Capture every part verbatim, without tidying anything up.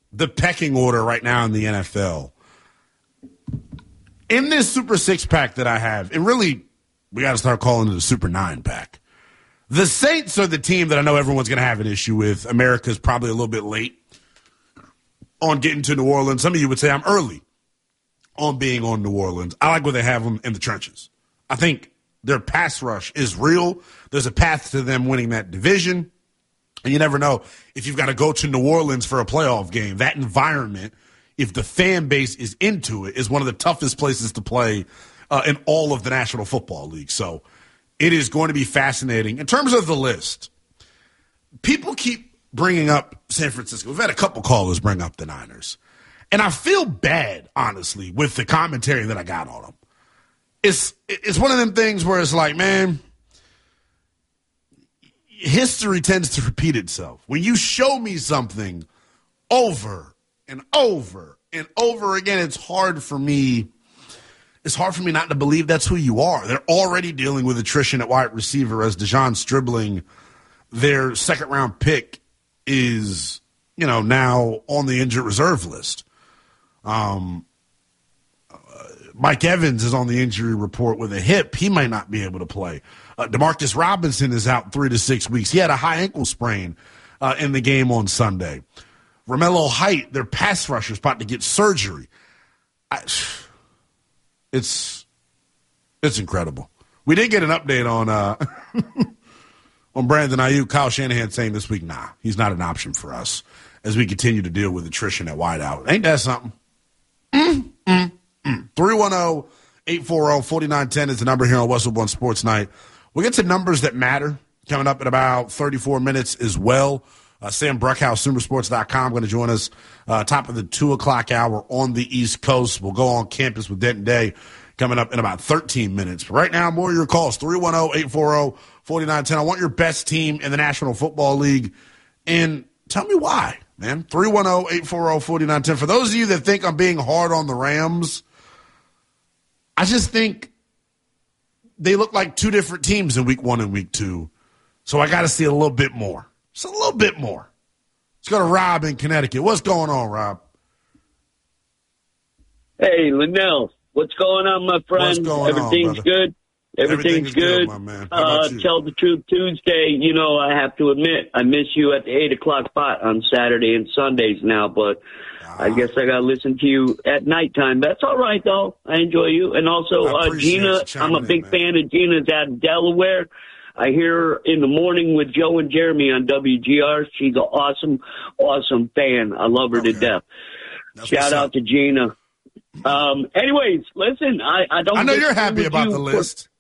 the pecking order right now in the N F L. In this Super Six pack that I have, and really, we got to start calling it a Super Nine pack. The Saints are the team that I know everyone's going to have an issue with. America's probably a little bit late on getting to New Orleans. Some of you would say I'm early on being on New Orleans. I like where they have them in the trenches. I think their pass rush is real. There's a path to them winning that division. And you never know if you've got to go to New Orleans for a playoff game. That environment, if the fan base is into it, is one of the toughest places to play uh, in all of the National Football League. So it is going to be fascinating. In terms of the list, people keep bringing up San Francisco. We've had a couple callers bring up the Niners. And I feel bad, honestly, with the commentary that I got on them. It's, it's one of them things where it's like, man, history tends to repeat itself. When you show me something over and over and over again, it's hard for me. It's hard for me not to believe that's who you are. They're already dealing with attrition at wide receiver as DeJon Stribling, their second round pick, is, you know, now on the injured reserve list. Um, uh, Mike Evans is on the injury report with a hip. He might not be able to play. Uh, Demarcus Robinson is out three to six weeks. He had a high ankle sprain uh, in the game on Sunday. Romello Height, their pass rusher, is about to get surgery. I, it's it's incredible. We did get an update on uh, on Brandon Ayuk. Kyle Shanahan saying this week, nah, he's not an option for us as we continue to deal with attrition at wideout. Ain't that something? Mm, mm, mm. three one zero, eight four zero, four nine one zero is the number here on Westwood One Sports Night. We'll get to numbers that matter coming up in about thirty-four minutes as well. Uh, Sam Bruckhouse, Sumer Sports dot com, going to join us uh, top of the two o'clock hour on the East Coast. We'll go on campus with Denton Day coming up in about thirteen minutes. But right now, more of your calls, three one zero, eight four zero, four nine one zero. I want your best team in the National Football League, and tell me why, man. three one zero, eight four zero, four nine one zero. For those of you that think I'm being hard on the Rams, I just think they look like two different teams in week one and week two. So I got to see a little bit more. Just a little bit more. Let's go to Rob in Connecticut. What's going on, Rob? Hey, Linnell. What's going on, my friend? What's going Everything's on, good. Everything's, Everything's good. good, my man. How about Uh, you? Tell the Truth Tuesday. You know, I have to admit, I miss you at the eight o'clock spot on Saturday and Sundays now, but Ah. I guess I got to listen to you at nighttime. That's all right, though. I enjoy you. And also, I uh, appreciate Gina, you chiming I'm a in, big man. fan of Gina's out of Delaware. I hear her in the morning with Joe and Jeremy on W G R. She's an awesome, awesome fan. I love her Okay. to death. That's Shout what's out up. to Gina. Um, anyways, listen, I, I don't. I know you're disagree happy with about you the for- list.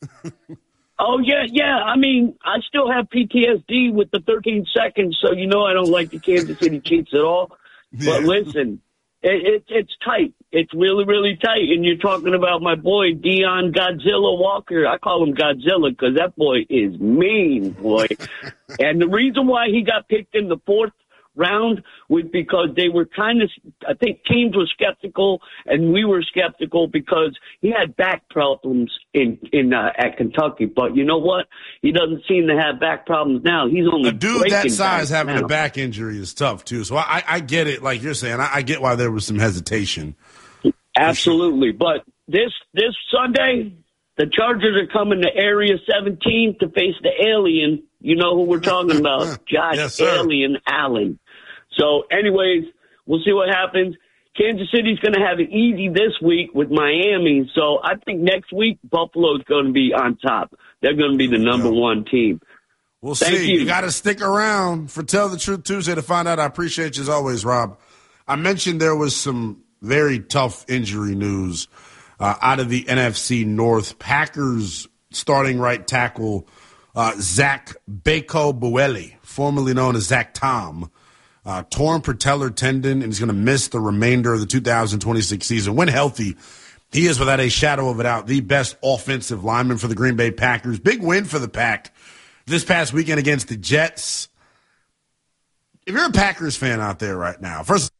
Oh, yeah, yeah. I mean, I still have P T S D with the thirteen seconds, so you know I don't like the Kansas City Chiefs at all. But Yeah. listen, it, it, it's tight. It's really, really tight. And you're talking about my boy, Deion Godzilla Walker. I call him Godzilla because that boy is mean, boy. And the reason why he got picked in the fourth round was because they were kind of, I think teams were skeptical and we were skeptical because he had back problems in, in, uh, at Kentucky. But you know what? He doesn't seem to have back problems now. He's only A dude breaking that size back having now. a back injury is tough, too. So I, I get it, like you're saying. I, I get why there was some hesitation. Absolutely. But this, this Sunday, the Chargers are coming to Area seventeen to face the alien. You know who we're talking about, Josh Yes, sir. Alien Allen. So anyways, we'll see what happens. Kansas City's going to have it easy this week with Miami. So I think next week, Buffalo's going to be on top. They're going to be the number go. one team. We'll Thank see. you. You got to stick around for Tell the Truth Tuesday to find out. I appreciate you as always, Rob. I mentioned there was some very tough injury news uh, out of the N F C North. Packers starting right tackle uh, Zach Bako-Bueli, formerly known as Zach Tom, uh, torn patellar tendon, and he's going to miss the remainder of the two thousand twenty-six season. When healthy, he is without a shadow of a doubt the best offensive lineman for the Green Bay Packers. Big win for the Pack this past weekend against the Jets. If you're a Packers fan out there right now, first